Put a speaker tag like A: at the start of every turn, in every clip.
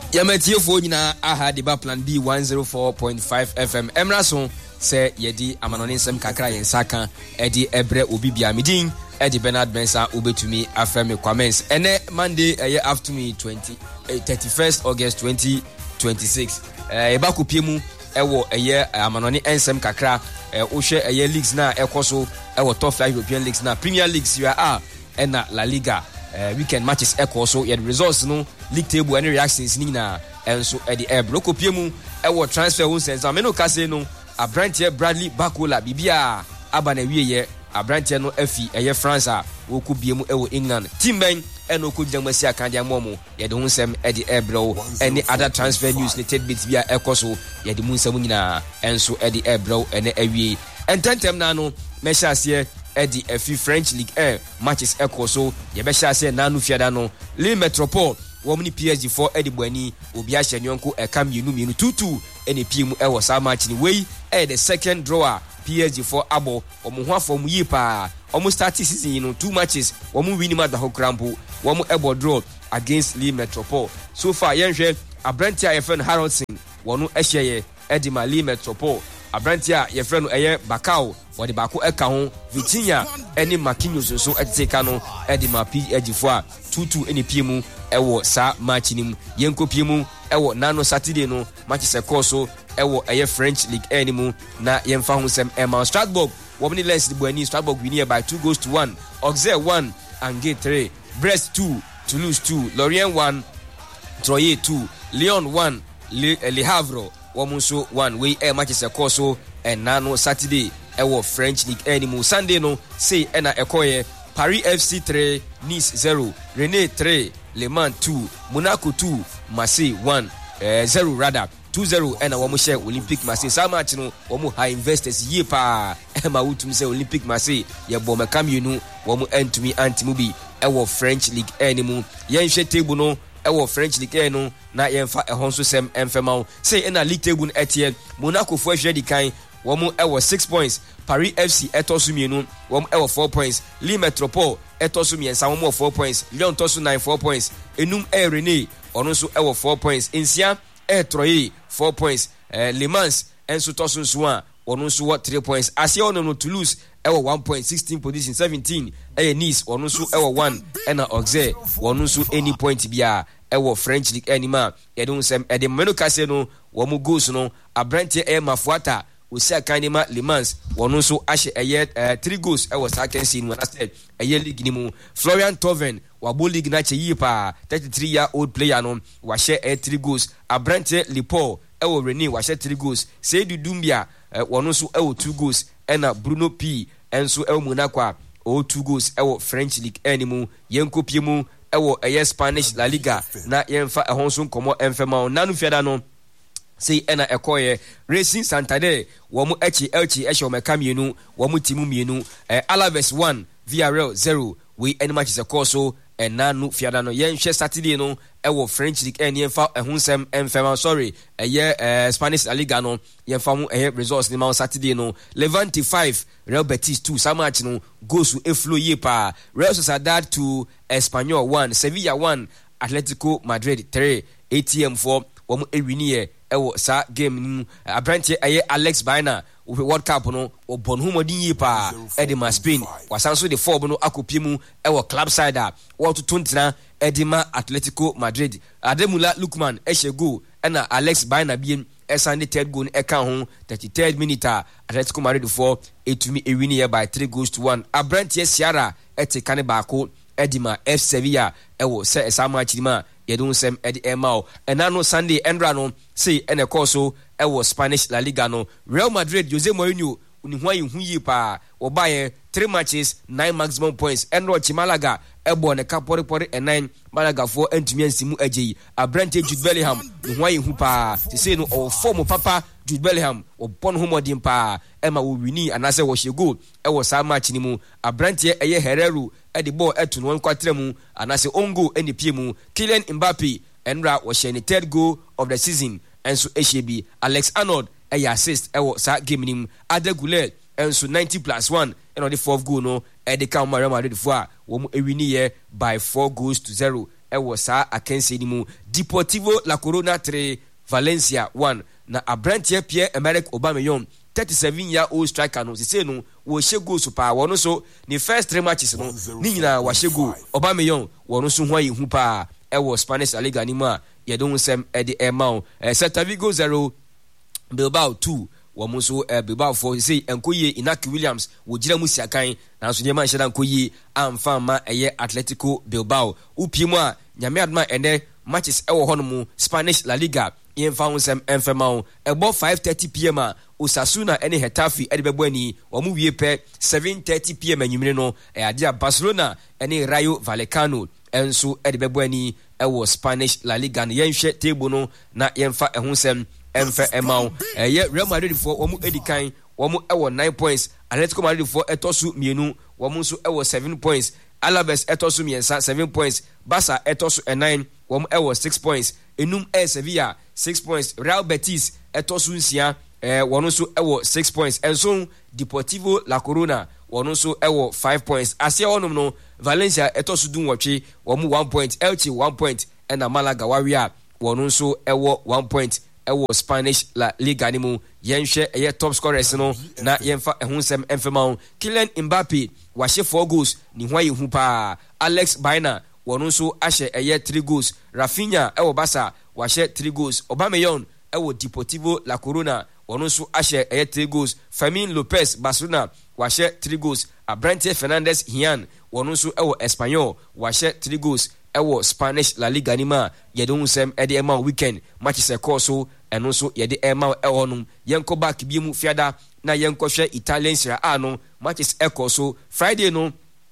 A: Yametiefo nyina aha de ba plan B 104.5 FM Emrason se yedi amanonisem kakra yensaka edi ebre obi bia medin edi Bernard Bensa obetumi afeme comments ene Monday afternoon 31st August 2026 eba kopiemu ewo amanoni ensem kakra ohwe leagues na ekoso ewo top 5 European leagues na Premier League Serie A ena La Liga weekend matches ekoso ye results no league table any reactions ni na enso e the blokopiemu ewo transfer won sense ameno kase no Abrantie Bradley Bakola bibia aba na wieye Abrantie no afi France a wokubiemu ewo England teamben eno ko gyamasi akande amomo ye de hunsem e the ebro any other transfer news ne tidbits bia ekoso ye de munsem nyina enso e the ebro ene awie ententem na no mehase Eddie French League 1 matches ekoso ye be shase nanu fiada no Le Metropole womni PSG 4 Eddie Buani obi a hyenyonko ekam yenu 2-2 ene piemu ewo sa match ni wey the second drawer PSG 4 abo omo ho afom yi pa omo start season you know 2 matches omo win ma da ho krampo omo ebo draw against Le Metropole so far yenhwe Abrantia Yefen Harrison wono ehyeye Eddie Le Metropole Abrantia Yefen no Bakao wode bako eka ho Vitinha eni Marquinhos so eteka no Eddie PSG 4 2-2 eni piemu ewo sa match nim yenko piemu ewo nano Saturday no match se course ewo French League animu na yemfa ho sem Emma Strasbourg womni Lens Buani Strasbourg win by 2-1 Auxerre 1 Angers 3 Brest 2 Toulouse 2 Lorient 1 Troyes 2 Lyon 1 Le Havre womunso 1 we match se course and nano Saturday ewo French League animu Sunday no say ena ekoye Paris FC 3 Nice 0 Rennes 3 Le Mans 2 Monaco 2 Marseille 1 0 rather 2-0 ena womu share Olympic Marseille sa match no womu high investors ye pa ema wutum say Olympic Marseille ye bo mekam yenu womu entumi antimubi ewo French League animu yenhwe table no ewo French League no na yenfa ehonso sem emfema say ena league table etie Monaco fo hwe di kan womu ewo 6 points Paris FC etosu mienu womu ewo 4 points Le Metropole etosu miensa womu 4 points Lyon tosu 4 points enum Rennes ono so ewo 4 points Insia Troyes 4 points Le Mans enso tosu nso ono so 3 points Asia ono no Toulouse ewo 1 point 16 position 17 Nice ono so ewo 1 ena Auxerre ono so any point bia ewo French League anima yedun sem ede meno kase no womu goals no Abrantie Mafuata Osia kanima Le Mans wono so ahye 3 goals ewo sakensi no na league ni mu Florian Thauvin wabo league na cheyi pa 33-year-old player no wahye 3 goals Abrantie Lipo ewo Rennes wahye 3 goals Seydou Doumbia wono so ewo 2 goals ena Bruno P enso ewo Monaco 2 goals ewo French League animu yenkopiemu ewo Spanish La Liga na yemfa ehonso nkomo emfema nanu fiada no say ena ekoye Racing Santander womu Elche mekam yenu womu timu mienu Alaves 1 Villarreal 0 we any match is a course nanu fiada no yenhwe Saturday no ewo French League yenfa ehunsem emfema sorry Spanish La Liga no yenfa mu results ni ma Saturday no Levante 5 Real Betis 2 sa match no goes to flow ye pa Real Sociedad 2 Espanyol 1 Sevilla 1 Atletico Madrid 3 ATM 4 womu ewiniye ewo sa game ni Abrantie Alex Baena we World Cup no obon humodin yi pa Edema Spain wasanso de 4 no akopiemu ewo club side a wotu tuntina Edema Atletico Madrid Ademula Lukman eshego ena Alex Baena bien esande third goal eka ho 33rd minute Atletico Madrid 4 etumi ewiniye by 3-1 Abrantie Sierra etekane baako Edema F Sevilla ewo se esama chirima yedun sem edi emao enano Sunday endra no say ene course ewo Spanish La Liga no Real Madrid Jose Mourinho unihwa yi pa obaye 3 matches 9 maximum points enro Malaga ebo ne kapori 9 Malaga for entumi ansimu ajeyi Abrantie Jude Bellingham unihwa yi pa se say no o form papa Jude Bellingham obon homodin pa ema wo wini anase wo shego ewo sa match ni mu Abrantie Herrera edi ball etu no nkwatre mu anase ongo eni pie mu Kylian Mbappe enra wo share ni third goal of the season enso ehyebi Alex Arnold assist ewo sa game nim Adegule enso 90+1 eno the 4th goal no edi ka Real Madrid fo a wo mu ewini ye by 4-0 ɛwɔ saa akansie ni mu. Deportivo La Corona 3 Valencia 1 na Abrantia Pierre-Emerick Aubameyang 37-year-old striker no say no wo hye goal so pa wono so ni first 3 matches no ni nyina wa hye goal. Aubameyang wono so ho ayi hu pa ɛwɔ Spanish La Liga ni mu a ye don sem ɛde ɛma Celta Vigo 0 Bilbao 2 wɔn so Bilbao for say Nkoye Inaki Williams wogira mu siakan na so nyema hyɛ da Nkoye amfa ma ɛyɛ Atletico Bilbao upie mu a nyame adma ene matches ɛwɔ hɔ no mu Spanish La Liga yɛmfa ho nsɛm ɛmfɛma ho ɛbɔ 5:30 pm a Osasuna ɛne Hetafe ɛde bɛbɔ ani wɔn wie pɛ 7:30 pm anwumire no ɛade a Barcelona ɛne Rayo Vallecano ɛnso ɛde bɛbɔ ani ɛwɔ Spanish La Liga no yɛnhwɛ table no na yɛmfa ɛho nsɛm ɛmfɛ ɛma ho ɛyɛ Real Madrid for wɔn edi kan wɔn ɛwɔ 9 points Atletico Madrid for ɛtɔ so mmienu wɔn nso ɛwɔ 7 points Alaves ɛtɔ so mmiɛnsa 7 points Barca ɛtɔ so 9 wɔn ɛwɔ 6 points enum Sevilla 6 points Real Betis ɛtɔ so nsia wɔn nso ɛwɔ 6 points ɛnso Deportivo La Corona wɔn nso ɛwɔ 5 points aseɛ wɔnom no Valencia ɛtɔ so dunwɔtwe wɔn 1 point Elche 1 point ɛna Malaga Warrior wɔn nso ɛwɔ 1 point ɛwɔ Spanish La Liga ni mu yɛnhwɛ ɛyɛ top scorers no na yɛmfa ɛho nsɛm ɛmfɛma ho Kylian Mbappe wahyɛ 4 goals ni ho ayi hu pa Alex Baena wɔn nso ahyɛ ɛyɛ 3 goals Rafinha ɛwɔ Barca wahyɛ 3 goals Aubameyang ɛwɔ Deportivo La Corona wɔn nso ahyɛ ɛyɛ 3 goals Fermin Lopez Barcelona wahyɛ 3 goals Abrante Fernandes Hian wɔn nso ɛwɔ Espanyol wahyɛ 3 goals ɛwɔ Spanish La Liga ni ma yɛde ho nsɛm ɛde ɛma weekend matches ɛkɔɔ so ɛno nso yɛde ɛma ɛwɔ nom yɛnkɔ back bi mu fiada na yɛnkɔhwɛ Italian Serie A no matches ɛkɔɔ so Friday no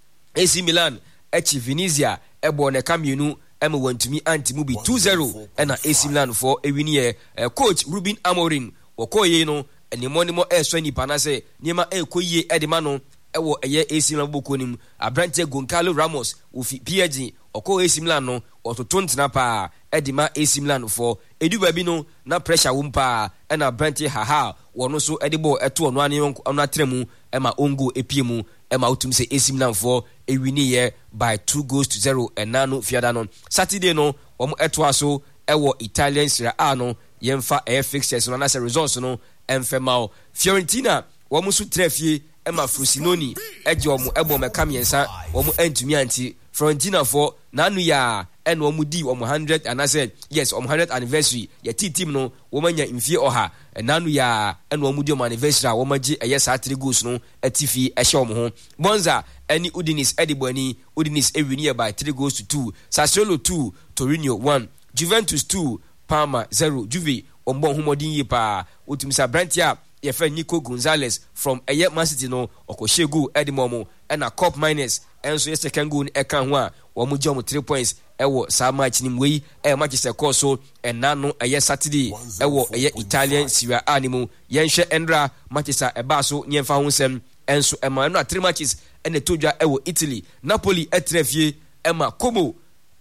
A: AC Milan ɛkyi Venezia ɛbɔ ne ka mmienu ɛma wɔntumi antimu bi 2-0 ɛna AC Milan for ewini coach Ruben Amorim wɔkɔɔ yei no ɛnimɔnimɔ ɛsɔ nipa na sɛ nneɛma ɛkɔ yie ɛde ma no ɛwɔ ɛyɛ AC Milan bɔkɔ nim Abrante Goncalo Ramos ofi PSG ɔkɔ AC Milan no ɔtoto ntena pa ɛde ma AC Milan for edu baabi no na pressure wom pa ɛna Abrante haha wɔno so ɛde bɔ ɛto ɔno ane ɔno atrɛ mu ɛma ongo epie mu ɛma wotum sɛ AC Milan for ewini yɛ by 2-0 ɛna no fiada no Saturday no wɔn ɛto aso ɛwɔ Italian Serie A no yɛmfa ɛyɛ fixtures no na sɛ results no ɛmfɛma Fiorentina wɔn so trɛfie ɛma Frosinone ɛgye wɔn ɛbɔ mɛka mmiɛnsa wɔn ɛntumi anti Fiorentina for nanu ya ɛna wɔn di wɔn 100 anasɛ yes wɔn 100th anniversary yɛti team no wɔn anya mfie ɔha nanu ya ɛna wɔn di wɔn anniversary a wɔn agye ɛyɛ saa 3 goals no ɛti fi ɛhyɛ wɔn ho Monza ɛne Udinese ɛde bɔ ani Udinese ɛwini yɛ by 3-2 Sassuolo 2 Torino 1 Juventus 2 Parma 0 Juve wɔn bɔ homɔden yie paa wotum sɛ Brantia yɛfɛ Nico Gonzalez from ɛyɛ Man City no ɔkɔhyɛ goal ɛde ma wɔn ɛna Cup Miners ɛnso yɛ second goal ɛka ho a wɔn gye wɔn 3 points ɛwɔ saa match nim wei ɛyɛ match sɛ kɔɔ so ɛna no ɛyɛ Saturday ɛwɔ ɛyɛ Italian Serie A ne mu yɛnhwɛ ɛndra matches a ɛbaa so nneɛmfa ho nsɛm ɛnso ɛma ɛno a 3 matches ɛna ɛtɔ dwa ɛwɔ Italy Napoli ɛtena fie ɛma Como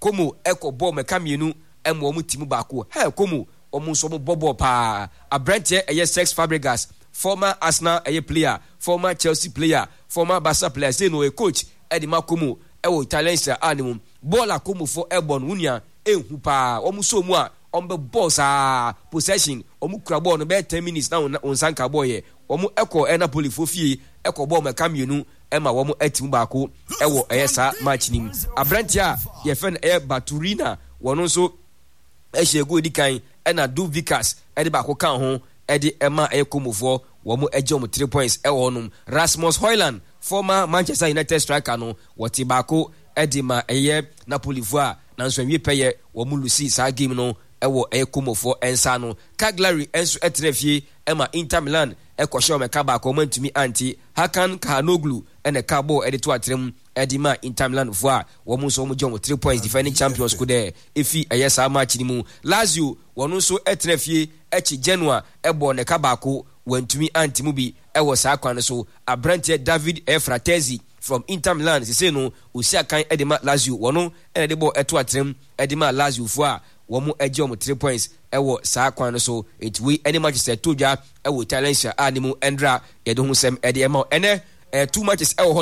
A: ɛkɔ bɔɔl mɛka mmienu ɛma wɔn timu baako Como wɔn nso wɔn bɔbɔ paa Abrante ɛyɛ Cesc Fabregas former Arsenal ɛyɛ player former Chelsea player former Barca player say no a coach ɛde ma Como ɛwɔ Italian Serie A ne mu bɔɔl a Como for ɛbɔ no wunia ehu paa wɔn so mu a wɔn bɛ bɔɔl saa possession wɔn kura bɔɔl no bɛyɛ 10 minutes na wɔn nsanka bɔɔl yɛ wɔn ɛkɔ Napoli fo fie ɛkɔ bɔɔl mɛka mmienu ɛma wɔn ɛtimu baako ɛwɔ ɛyɛ saa match nim Abrante a yɛfɛ no ɛyɛ Baturina wɔn nso ɛhyɛ egu edi kan ɛna Do Vikas ɛde baako kan ho ɛde ɛma ɛyɛ Comofoɔ wɔn ɛgye wɔn 3 points ɛwɔ hɔnom Rasmus Højlund former Manchester United striker no wɔte baako ɛde ma ɛyɛ Napolifoɔ a nanso ɛnwie pɛyɛ wɔn lusi saa game no ɛwɔ ɛyɛ Comofoɔ ɛnsa no Cagliari ɛnso ɛtena fie ɛma Inter Milan ɛkɔhyɛ wɔn ɛka baako wɔn ntumi anti Hakan Çalhanoğlu ɛna ɛka bɔɔl ɛde to atrem ɛde ma Inter Milan foɔ a wɔn nso wɔn gye wɔn 3 points defending champions ko dɛ efi ɛyɛ saa match ni mu Lazio wɔn nso ɛtena fie ɛkyi Genoa ɛbɔ n'ɛka baako wɔn ntumi anti mu bi ɛwɔ saa kwan so Abrante David Fratesi from Inter Milan sese no osi akan ɛde ma Lazio wɔn ɛna ɛde bɔɔl ɛto atrem ɛde ma Lazio foɔ a wɔn agye wɔn 3 points ɛwɔ saa kwan so etui ɛne Manchester todwa ɛwɔ Italian Serie A ne mu ɛndra yɛde ho sɛm ɛde ɛma ɛnɛ 2 matches ɛwɔ hɔ no mu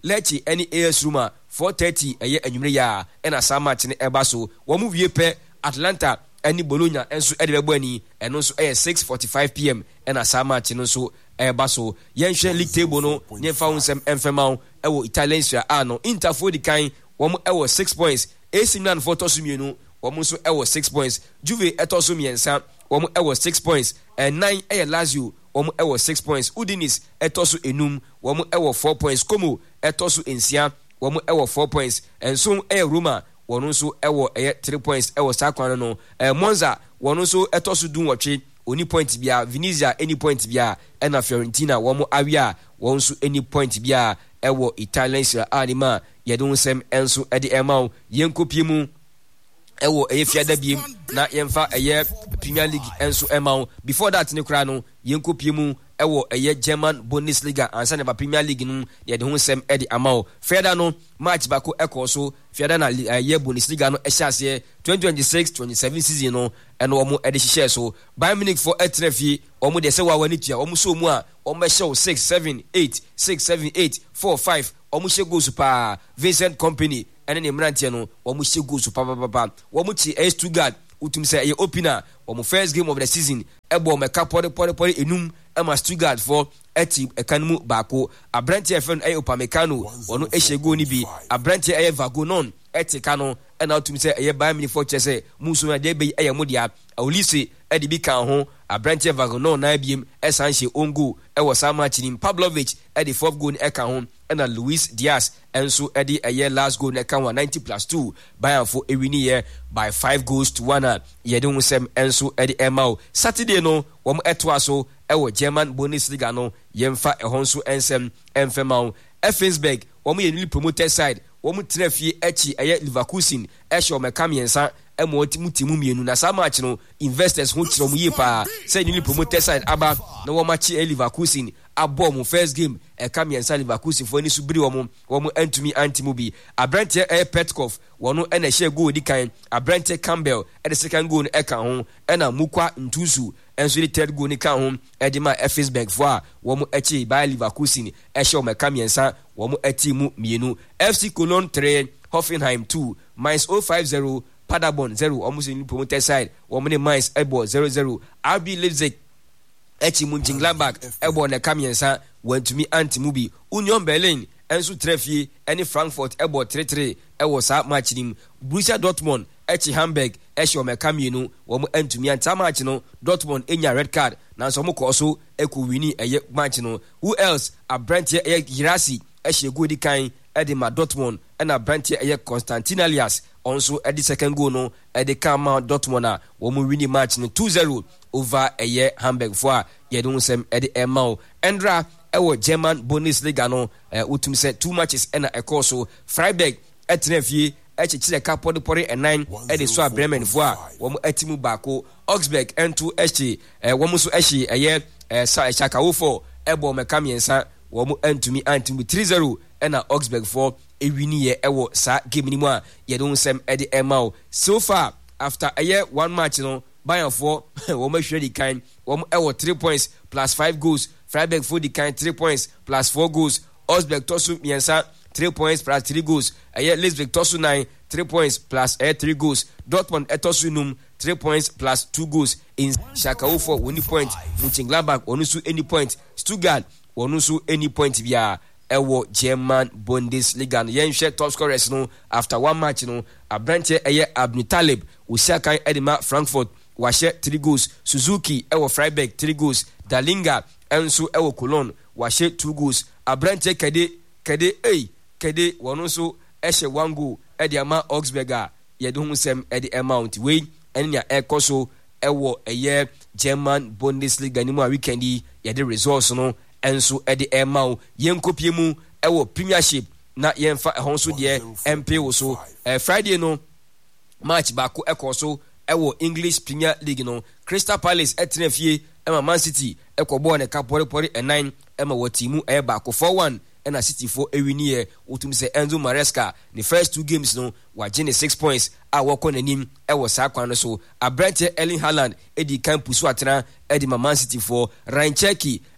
A: Lecce any AS Roma 4:30 eye anwumre ya ena saa match ne eba so wo mu wie pe Atlanta any Bologna enso e de bebo ani eno nso 6:45 pm ena saa match no so eba so yenhwe league table no nyemfa wonsem emfema wo Italian Serie A no Inter for the kind wo mu 6 points AC Milan for tosumienu wo mu nso 6 points Juve etosumiensa wo mu 6 points and 9 Lazio wo mu 6 points Udinese etosu enum wo mu 4 points Como etosu ensia wo mu 4 points enso Roma wono nso 3 points saa kwan no Monza wono nso etosu dunwotwe oni point bia Venezia any point bia ena Fiorentina wo mu awia wo nso any point bia Italian Serie A anima yedon sem enso ede emau yenkopie mu fiada biem na yemfa Premier League enso emau before that ne kra no yenkopie mu German Bundesliga ansa ne ba Premier League no yede ho sem ede amau fiada no match bako so fiada na Bundesliga no ehyiase 2026-27 season no eno omo ede hihye so Bayern Munich for etrefie omo de se wa wani tua omo so mu a omo show 6-7-8 omo she goals pa Vincent Kompany ene ne mrantie no omo she goals pa omo chi Stuttgart utum se opener omo first game of the season ebo meka pore enum ema Stuttgart for eti ekanmu bako abrantie fen Upamecano ono ehye ni bi abrantie Vagonon eti kano ena utum se Bayern Munich for chese muso na de be modia Olise edi bi kan ho abrantie Vagonon na biem esanhye ongo sa match ni Pavlovic edi 4th goal eka ho ena Luis Diaz enso edi last goal eka 90+2 Bayern for ewini ye by 5 goals to 1 yedon sem enso edi emau Saturday no wom eto aso German Bundesliga no yemfa ehonso ensem emfemau Effensberg wom ye newly promoted side wom trefie echi Leverkusen ehye omekamiensa mutimu mienu na saa match no investors ho kire mu ye pa say newly promoted side aba na wo match Leverkusen abo mu first game kamiensa Leverkusen fo ni subiri wo antumi antimu bi abrantie Petkov wono na hye goal di kan abrantie Campbell the second goal eka ho na Mukwa Ntusu enso the third goal ni kan ho edima Effensberg fo a wo echi by Leverkusen hye o mekamiensa wo atimu mienu FC Cologne 3 Hoffenheim 2 Mainz 050 Paderborn 0 almost in promoted side woman Mainz ebo 0-0 RB Leipzig echi Mönchengladbach ebo na kamiensa wantumi antimubi Union Berlin enso trefie ene Frankfurt ebo 3-3 ewo sa match nim Borussia Dortmund echi Hamburg echi o mekamienu wo antumi anta match no Dortmund enya red card na so mo ko so wini match no who else abrantie Girassi echi go di kan edima Dortmund ena abrantie Constantine Alias also at the second goal no at the Kama Dortmund a wo mu win match no 2-0 over Hamburg for yedon sem at the Emau Endra German Bundesliga no utum se 2 matches ena so Freiburg etnefie echichire ka pori and 9 at the so Bremen for wo mu atimu bako Augsburg N2 echi wo mu so echi sa Chakawo for ebo mekamiensa wo mu antumi 3-0 ena Augsburg for ewini ye sa game ni mu a yedon sem edi emau so far after 1 match no Bayern for wo ma hwe di kan wo 3 points plus 5 goals Freiburg for di kan 3 points plus 4 goals Augsburg tosu miensa 3 points plus 3 goals Leipzig tosu 9 3 points plus 3 goals Dortmund etosu num 3 points plus 2 goals in Chakawo for 1 point Mönchengladbach onusu any point Stuttgart onusu any point bia German Bundesliga no yenhwe top scorers no after 1 match no abrantie Abnu Talib Usiakan edima Frankfurt wahye 3 goals Suzuki Freiburg 3 goals Dalinga enso Cologne wahye 2 goals abrantie Kede wono so ehye 1 goal ediama Augsburg a yedon sem edi amount we enya ekoso German Bundesliga ni mu a weekend yede results no enso edi emau yenkopie mu Premiership na yemfa ehonso de MP wo so Friday no match bako ekoso English Premier League no Crystal Palace etnefie Man City ekobo ne ka pori 9 watimu bako 4-1 ena City for ewini utum se Enzo Maresca the first 2 games no wagene 6 points a woko nanim sa kwan so abrantie Erling Haaland edi kan pusu atena edi Man City for Ryan Cherky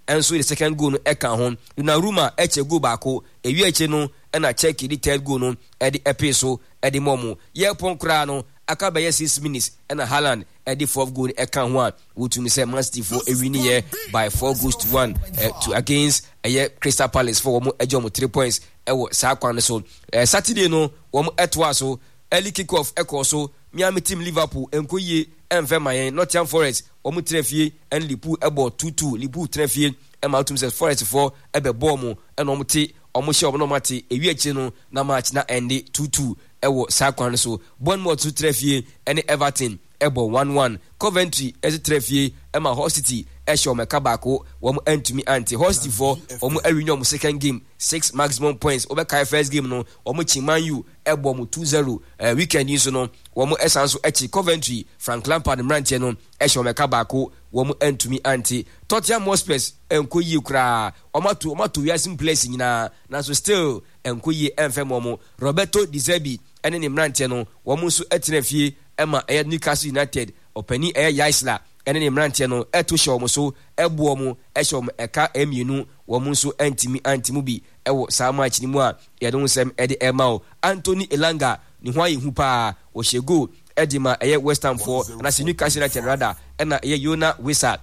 A: enso the second goal no eka ho Donnarumma eche goal baako ewi eche no na check the third goal no e the episo e the momo ye pon kra no aka be 6 minutes na Haaland e the fourth goal eka ho a wotumi say Man City for e win here by 4-1 to against Crystal Palace for wo ejo 3 points e wo sa kwan so Saturday no wo etwa so early kick off so Miami team Liverpool enkoye envemayen Nottingham Forest omu trefie and Liverpool ebo 2-2 Liverpool trefie e ma utum say Forest for ebe ball mu e no mte omu she omu mate ewi echi no na match na end 2-2 ewo sakwan so Bournemouth 2 trefie and Everton ebo 1-1 Coventry as trefie e ma Hull City e show me kabako omu entumi anti Hull City for omu ewin omu second game 6 maximum points obe kai first game no omu chiman you ebo mu 2-0 weekend yin so no womu esanso echi Coventry Frank Lampard mrantie no ehwe meka baako womu entumi anti Tottenham Hotspur enkoyi kra omato wiasim place nyina na so still enkoyi enfem womu Roberto Di Zerbi ene ne mrantie no womu so etenafie ema Newcastle United opani Yaisla ene ne mrantie no eto hye womu so ebu womu ehwe womu eka emienu womu so entimi antimu bi ewo sa match ni mu a yedon sem ede emao Anthony Elanga ni hwan hu pa o shego edima West Ham for na Newcastle United rather na Yona Wisa